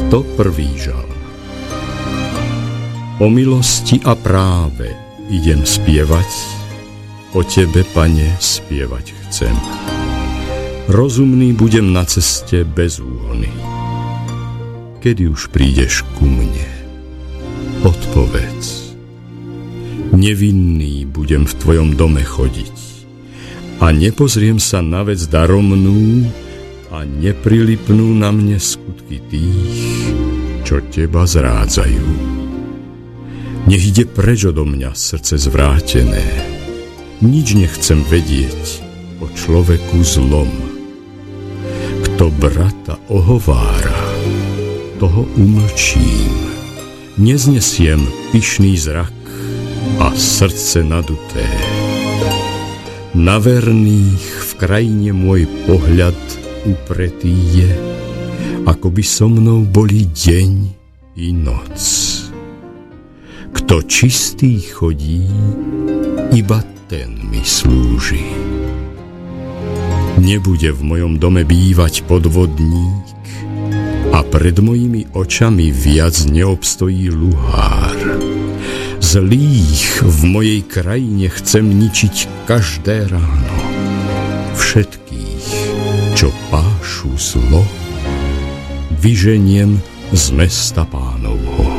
101. žalm. O milosti a práve idem spievať, o Tebe, Pane, spievať chcem. Rozumný budem na ceste bez úhony. Kedy už prídeš ku mne? Odpovedz. Nevinný budem v Tvojom dome chodiť a nepozriem sa na vec daromnú a neprilipnú na mne skutky tých, čo Teba zrádzajú. Nech ide preč odo mňa srdce zvrátené. Nič nechcem vedieť o človeku zlom. Kto brata ohovára, toho umlčím. Neznesiem pyšný zrak a srdce naduté. Na verných v krajine môj pohľad upretý je, ako by so mnou boli deň i noc. Kto čistý chodí, iba ten mi slúži. Nebude v mojom dome bývať podvodník a pred mojimi očami viac neobstojí luhár. Zlých v mojej krajine chcem ničiť každé ráno. Všetkých, čo pášu zlo, vyženiem z mesta Pánovho.